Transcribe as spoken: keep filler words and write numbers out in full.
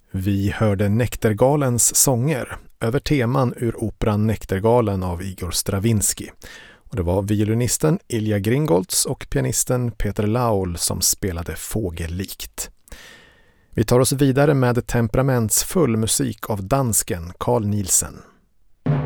Vi hörde Näktergalens sånger över teman ur operan Näktergalen av Igor Stravinsky. Och det var violinisten Ilja Gringolds och pianisten Peter Laul som spelade fågellikt. Vi tar oss vidare med temperamentsfull musik av dansken Carl Nielsen.